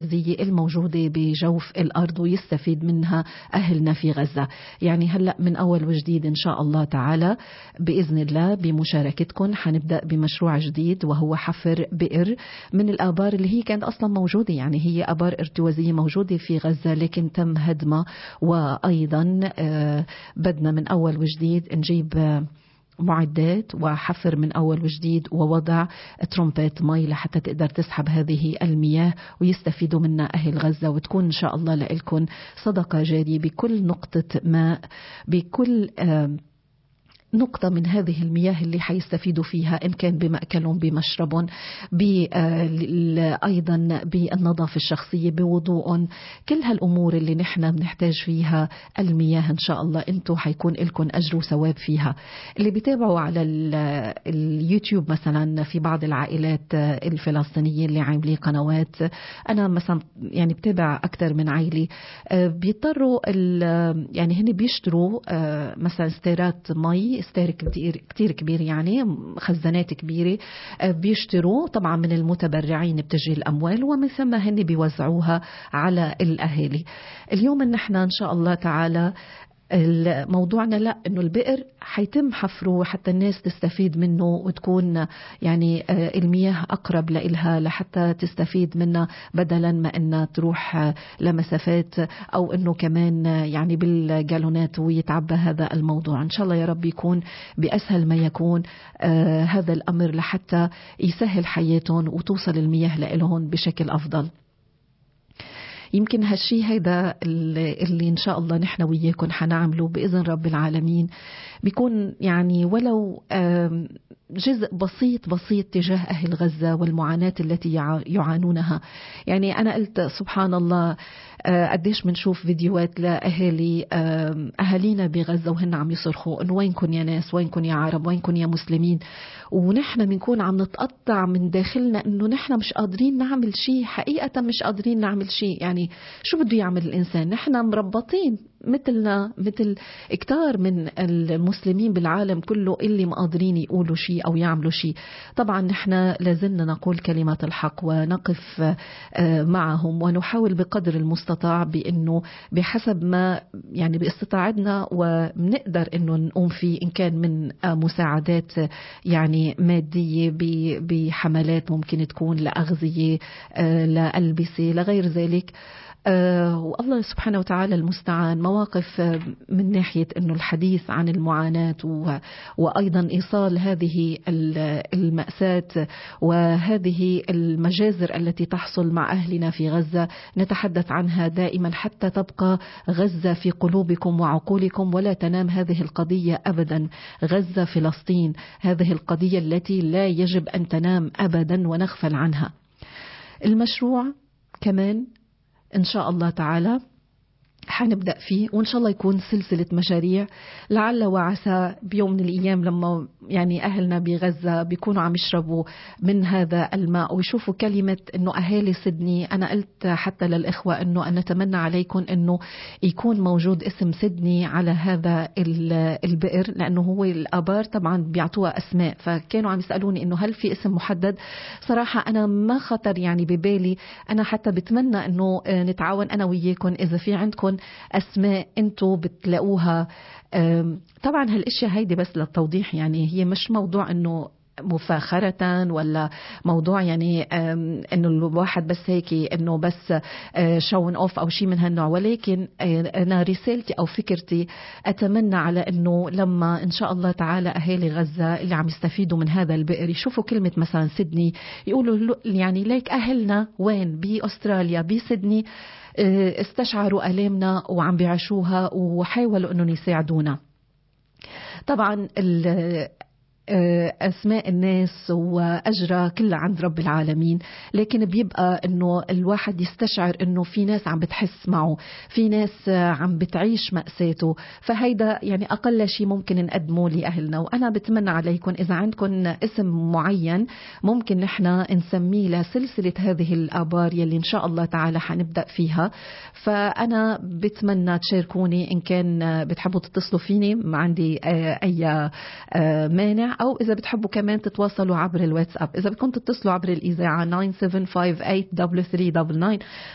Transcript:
الغذائية الموجودة بجوف الأرض ويستفيد منها أهلنا في غزة. يعني هلأ من أول وجديد إن شاء الله تعالى بإذن الله بمشاركتكم حنبدأ بمشروع جديد، وهو حفر بئر من الآبار اللي هي كانت أصلا موجودة. يعني هي آبار ارتوازية موجودة في غزة لكن تم هدمها، وأيضا بدنا من أول وجديد نجيب معدات وحفر من أول وجديد ووضع ترومبات مي لحتى تقدر تسحب هذه المياه ويستفيدوا منها أهل غزة، وتكون إن شاء الله لكم صدقة جارية بكل نقطة ماء، بكل نقطة من هذه المياه اللي حيستفيدوا فيها، إن كان بمأكلهم بمشربهم أيضا بالنظافة الشخصية بوضوء، كل هالأمور اللي نحن بنحتاج فيها المياه إن شاء الله أنتوا حيكون لكم أجر وثواب فيها. اللي بيتابعوا على اليوتيوب مثلا في بعض العائلات الفلسطينية اللي عاملين قنوات، أنا مثلا يعني بتابع أكثر من عائلة بيضطروا يعني هن بيشتروا مثلا ستيرات مي، ستير كتير كبير، يعني خزانات كبيرة بيشتروا طبعا من المتبرعين بتجي الأموال، ومن ثم هن بيوزعوها على الأهالي. اليوم نحن إن شاء الله تعالى موضوعنا لا انه البئر حيتم حفره حتى الناس تستفيد منه وتكون يعني المياه اقرب لإلها لحتى تستفيد منها، بدلا ما انها تروح لمسافات او انه كمان يعني بالجالونات ويتعبى هذا الموضوع. ان شاء الله يا رب يكون باسهل ما يكون هذا الامر لحتى يسهل حياتهم وتوصل المياه لإلهم بشكل افضل. يمكن هالشي هيدا اللي إن شاء الله نحن وياكم حنعمله بإذن رب العالمين، بيكون يعني ولو جزء بسيط تجاه أهل غزة والمعاناة التي يعانونها. يعني أنا قلت سبحان الله قديش منشوف فيديوهات لأهالي أهالينا بغزة وهن عم يصرخوا إنه وينكن يا ناس، وينكن يا عرب، وينكن يا مسلمين، ونحن بنكون عم نتقطع من داخلنا إنه نحن مش قادرين نعمل شيء، حقيقة مش قادرين نعمل شيء. يعني شو بده يعمل الإنسان؟ نحن مربطين مثلنا مثل كتار من المسلمين بالعالم كله اللي ما قادرين يقولوا شيء أو يعملوا شيء. طبعا نحن لازلنا نقول كلمة الحق ونقف معهم ونحاول بقدر المستطاع بأنه بحسب ما يعني باستطاعتنا وبنقدر أنه نقوم فيه، إن كان من مساعدات يعني مادية بحملات ممكن تكون لأغذية لألبسة لغير ذلك. والله سبحانه وتعالى المستعان. مواقف من ناحية أنه الحديث عن المعاناة وأيضا إيصال هذه المأساة وهذه المجازر التي تحصل مع أهلنا في غزة، نتحدث عنها دائما حتى تبقى غزة في قلوبكم وعقولكم ولا تنام هذه القضية أبدا. غزة فلسطين، هذه القضية التي لا يجب أن تنام أبدا ونغفل عنها. المشروع كمان إن شاء الله تعالى حنبدأ فيه، وإن شاء الله يكون سلسلة مشاريع، لعل وعسى بيوم من الأيام لما يعني أهلنا بغزة بيكونوا عم يشربوا من هذا الماء ويشوفوا كلمة إنه أهالي سيدني. أنا قلت حتى للإخوة إنه أن نتمنى عليكم إنه يكون موجود اسم سيدني على هذا البئر، لأنه هو الآبار طبعا بيعطوها أسماء، فكانوا عم يسألوني إنه هل في اسم محدد. صراحة أنا ما خطر يعني ببالي. أنا حتى بتمنى إنه نتعاون أنا وياكم إذا في عندكم أسماء أنتوا بتلاقوها. طبعا هالاشياء هيدي بس للتوضيح، يعني هي مش موضوع أنه مفاخرة ولا موضوع يعني انه الواحد بس هيك انه بس شون اوف او شيء من هالنوع، ولكن انا رسالتي او فكرتي اتمنى على انه لما ان شاء الله تعالى اهالي غزة اللي عم يستفيدوا من هذا البئر يشوفوا كلمة مثلا سيدني يقولوا يعني ليك اهلنا وين باستراليا بسيدني استشعروا ألامنا وعم بيعيشوها وحاولوا انهم يساعدونا. طبعا أسماء الناس وأجرى كلها عند رب العالمين، لكن بيبقى أنه الواحد يستشعر أنه في ناس عم بتحس معه، في ناس عم بتعيش مأساته، فهيدا يعني أقل شيء ممكن نقدمه لأهلنا. وأنا بتمنى عليكم إذا عندكم اسم معين ممكن نحن نسميه لسلسلة هذه الآبار يلي إن شاء الله تعالى حنبدأ فيها. فأنا بتمنى تشاركوني، إن كان بتحبوا تتصلوا فيني ما عندي أي مانع، أو إذا بتحبوا كمان تتواصلوا عبر الواتساب. إذا بدكم تتصلوا عبر الإذاعة 97583399